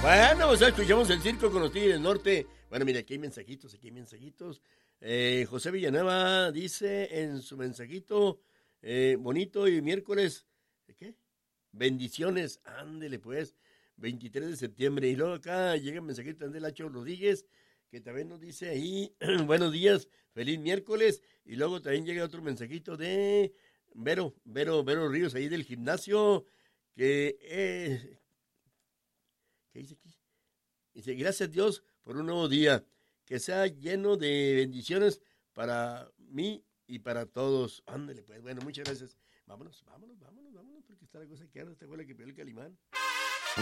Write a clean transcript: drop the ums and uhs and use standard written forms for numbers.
Bueno, pues escuchamos el circo con los Tigres del Norte. Bueno, mira, aquí hay mensajitos, José Villanueva dice en su mensajito, bonito y miércoles, ¿qué? Bendiciones, ándele pues, 23 de septiembre. Y luego acá llega el mensajito también de Lacho Rodríguez, que también nos dice ahí, buenos días, feliz miércoles. Y luego también llega otro mensajito de Vero Ríos, ahí del gimnasio, ¿qué dice aquí? Dice, gracias Dios por un nuevo día, que sea lleno de bendiciones para mí y para todos. Ándale, pues, bueno, muchas gracias. Vámonos, porque está la cosa que anda, esta fue la que peleó el Calimán.